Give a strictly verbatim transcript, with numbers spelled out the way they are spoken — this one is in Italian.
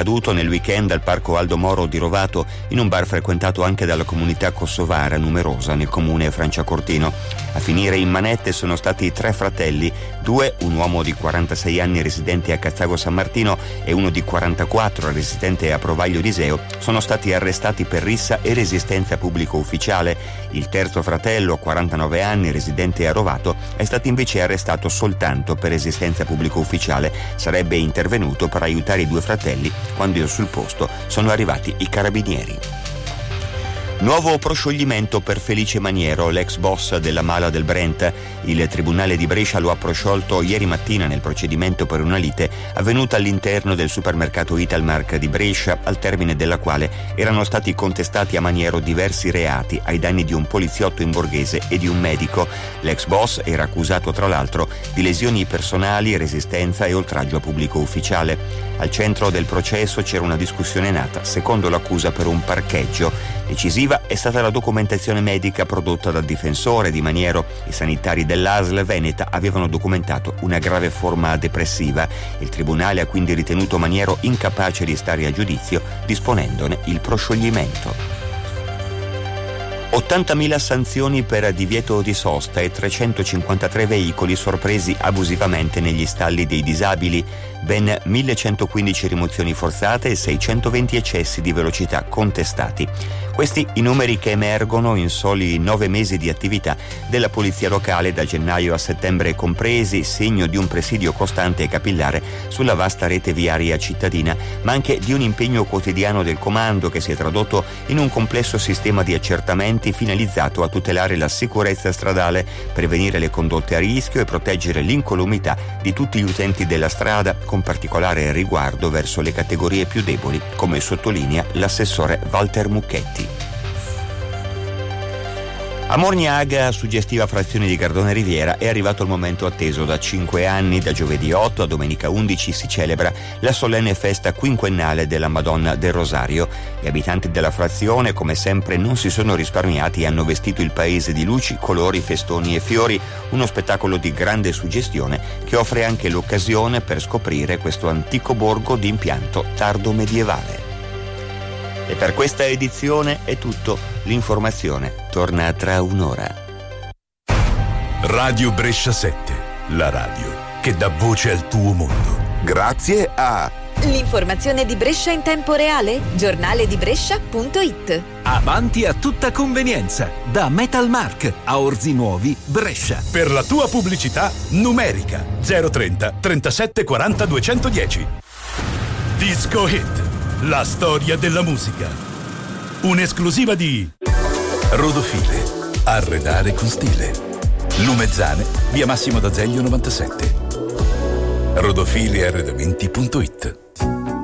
accaduto nel weekend al parco Aldo Moro di Rovato, in un bar frequentato anche dalla comunità kosovara numerosa nel comune Franciacortino. A finire in manette sono stati tre fratelli, due, un uomo di quarantasei anni residente a Cazzago San Martino e uno di quarantaquattro residente a Provaglio d'Iseo, sono stati arrestati per rissa e resistenza pubblico ufficiale. Il terzo fratello, quarantanove anni, residente a Rovato, è stato invece arrestato soltanto per resistenza pubblico ufficiale. Sarebbe intervenuto per aiutare i due fratelli quando sul posto sono arrivati i carabinieri. Nuovo proscioglimento per Felice Maniero, l'ex boss della Mala del Brent. Il Tribunale di Brescia lo ha prosciolto ieri mattina nel procedimento per una lite avvenuta all'interno del supermercato Italmark di Brescia, al termine della quale erano stati contestati a Maniero diversi reati ai danni di un poliziotto in borghese e di un medico. L'ex boss era accusato tra l'altro di lesioni personali, resistenza e oltraggio a pubblico ufficiale. Al centro del processo c'era una discussione nata, secondo l'accusa, per un parcheggio. Decisiva è stata la documentazione medica prodotta dal difensore di Maniero. I sanitari dell'A S L veneta avevano documentato una grave forma depressiva. Il tribunale ha quindi ritenuto Maniero incapace di stare a giudizio, disponendone il proscioglimento. ottantamila sanzioni per divieto di sosta e trecentocinquantatré veicoli sorpresi abusivamente negli stalli dei disabili, ben millecentoquindici rimozioni forzate e seicentoventi eccessi di velocità contestati. Questi i numeri che emergono in soli nove mesi di attività della polizia locale, da gennaio a settembre compresi, segno di un presidio costante e capillare sulla vasta rete viaria cittadina, ma anche di un impegno quotidiano del comando che si è tradotto in un complesso sistema di accertamenti finalizzato a tutelare la sicurezza stradale, prevenire le condotte a rischio e proteggere l'incolumità di tutti gli utenti della strada, con particolare riguardo verso le categorie più deboli, come sottolinea l'assessore Walter Mucchetti. A Morgnaga, suggestiva frazione di Gardone Riviera, è arrivato il momento atteso da cinque anni. Da giovedì otto a domenica undici si celebra la solenne festa quinquennale della Madonna del Rosario. Gli abitanti della frazione, come sempre, non si sono risparmiati e hanno vestito il paese di luci, colori, festoni e fiori, uno spettacolo di grande suggestione che offre anche l'occasione per scoprire questo antico borgo di impianto tardo medievale. E per questa edizione è tutto. L'informazione torna tra un'ora. Radio Brescia sette, la radio che dà voce al tuo mondo. Grazie a l'informazione di Brescia in tempo reale, giornale di Brescia punto it. Avanti a tutta convenienza, da Metalmark a Orzi Nuovi, Brescia. Per la tua pubblicità numerica zero trenta trentasette quaranta duecentodieci. Disco Hit, la storia della musica. Un'esclusiva di Rodofile, arredare con stile. Lumezzane, via Massimo d'Azeglio novantasette. rodofile arredamenti punto it.